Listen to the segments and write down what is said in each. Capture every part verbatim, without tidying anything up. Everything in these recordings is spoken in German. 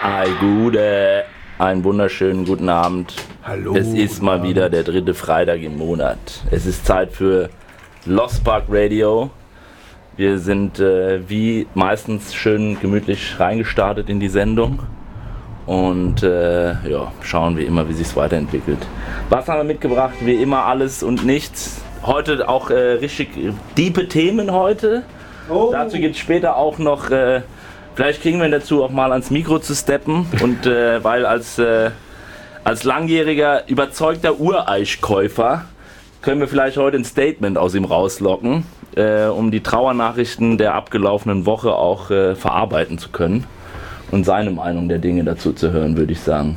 Ei, Gude, einen wunderschönen guten Abend. Hallo. Es ist mal Abend. wieder der dritte Freitag im Monat. Es ist Zeit für Lost Park Radio. Wir sind äh, wie meistens schön gemütlich reingestartet in die Sendung und äh, ja, schauen wie immer, wie sich's weiterentwickelt. Was haben wir mitgebracht? Wie immer alles und nichts. Heute auch äh, richtig diepe Themen heute. Oh. Dazu gibt es später auch noch, äh, vielleicht kriegen wir ihn dazu auch mal ans Mikro zu steppen und äh, weil als, äh, als langjähriger überzeugter Ureichkäufer können wir vielleicht heute ein Statement aus ihm rauslocken, äh, um die Trauernachrichten der abgelaufenen Woche auch äh, verarbeiten zu können und seine Meinung der Dinge dazu zu hören, würde ich sagen.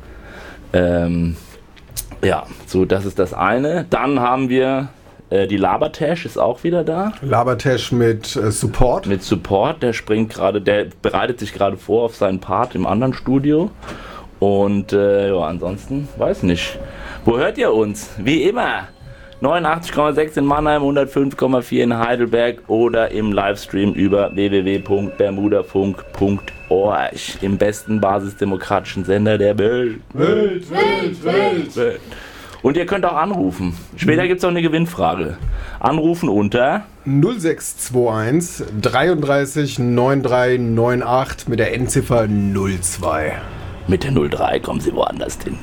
Ähm, ja, so das ist das eine. Dann haben wir äh, die Labertash ist auch wieder da. Labertash mit äh, Support. Mit Support, der springt gerade, der bereitet sich gerade vor auf seinen Part im anderen Studio. Und äh, ja, ansonsten, weiß nicht. Wo hört ihr uns? Wie immer. neunundachtzig Komma sechs in Mannheim, hundertfünf Komma vier in Heidelberg oder im Livestream über w w w punkt bermudafunk punkt org. Im besten basisdemokratischen Sender der Welt. Welt, Welt, Welt. Welt. Und ihr könnt auch anrufen. Später gibt es auch eine Gewinnfrage. Anrufen unter null sechs zwei eins dreiunddreißig neununddreißig achtundneunzig mit der Endziffer null zwei. mit der null drei kommen sie woanders hin.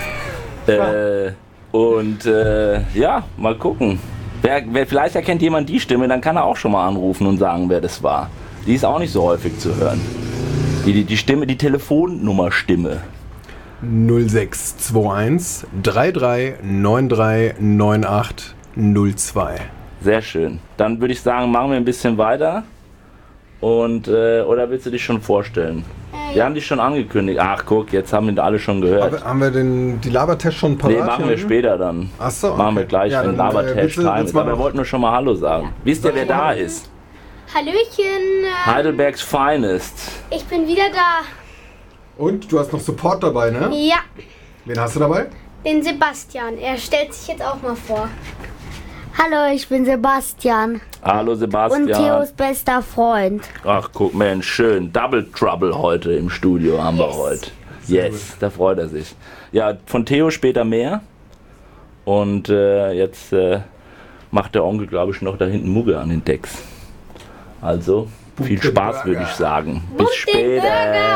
äh, und äh, ja, mal gucken. Wer, wer, vielleicht erkennt jemand die Stimme, dann kann er auch schon mal anrufen und sagen, wer das war. Die ist auch nicht so häufig zu hören. Die, die, die Stimme, die Telefonnummer-Stimme. null sechs zwei eins dreiunddreißig neununddreißig achtundneunzig null zwei. Sehr schön. Dann würde ich sagen, machen wir ein bisschen weiter. Und, äh, oder willst du dich schon vorstellen? Äh, Wir haben dich schon angekündigt. Ach, guck, jetzt haben wir alle schon gehört. Aber, haben wir den, die Labertash schon parat? Nee, machen wir hier? später dann. Achso, okay. Machen wir gleich, Ja, wenn dann, äh, Labertash willst du- Time willst ist. du mal Aber wir noch- wollten nur schon mal Hallo sagen. Wisst ihr, wer Sag mal da Hallo. ist? Hallöchen, äh, Heidelbergs Finest. ich bin wieder da. Und du hast noch Support dabei, ne? Ja, Wen hast du dabei? den Sebastian. Er stellt sich jetzt auch mal vor. Hallo, ich bin Sebastian Hallo und Sebastian. Theos bester Freund. Ach, guck, Mensch, schön. Double Trouble heute im Studio haben wir Yes. heute. Yes, da freut er sich. Ja, von Theo später mehr. Und äh, jetzt äh, macht der Onkel, glaube ich, noch da hinten Mugge an den Decks. Also, viel Guten Spaß, würde Burger. ich sagen. Guten Bis später. Burger.